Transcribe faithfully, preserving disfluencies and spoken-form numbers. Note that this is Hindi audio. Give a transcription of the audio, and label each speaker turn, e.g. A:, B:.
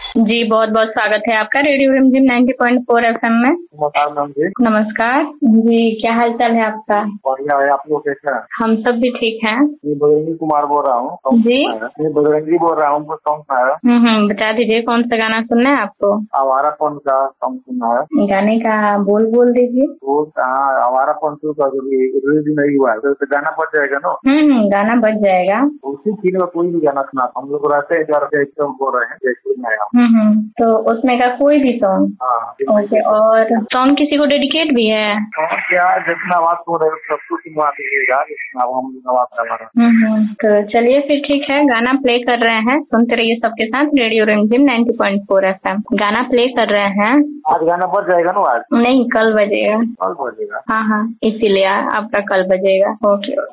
A: जी बहुत बहुत स्वागत है आपका रेडियो रिमझिम नाइंटी पॉइंट फोर एफएम में।
B: नमस्कार मैम जी।
A: नमस्कार जी, क्या हाल चाल है आपका?
B: बढ़िया है, आप लोग कैसे हैं?
A: हम सब भी ठीक हैं।
B: मैं बजरंगी कुमार बोल रहा हूँ
A: जी
B: मैं बजरंगी बोल रहा हूँ सॉन्ग सुना है।
A: हम्म हम्म बता दीजिए कौन सा गाना सुनना है आपको?
B: आवारापन का सॉन्ग सुना है।
A: गाने का बोल बोल दीजिए।
B: वो कहाँ आवारापन टू का जो रिलीज नहीं हुआ है तो गाना बच जाएगा ना।
A: हम्म हम्म गाना बच जाएगा।
B: उसी चीज का कोई भी गाना सुना, हम लोग रहते हैं इधर से एकदम बोल रहे हैं जयपुर में आया हूँ।
A: हम्म हम्म तो उसमें का कोई भी सॉन्ग?
B: हाँ
A: ओके, और सॉन्ग किसी को डेडिकेट भी है?
B: और क्या जितना आवाज सुन रहे हो सब कुछ सुनवा दीजिएगा जितना हम आवाज का हमारा।
A: हम्म हम्म तो चलिए फिर ठीक है, गाना प्ले कर रहे हैं, सुनते रहिए सबके साथ रेडियो रिमझिम नाइंटी पॉइंट फोर एफएम। गाना प्ले कर रहे हैं।
B: आज गाना बच जाएगा ना? आज
A: नहीं, कल बजेगा।
B: कल बजेगा।
A: हाँ हाँ, इसीलिए आपका कल बजेगा। ओके।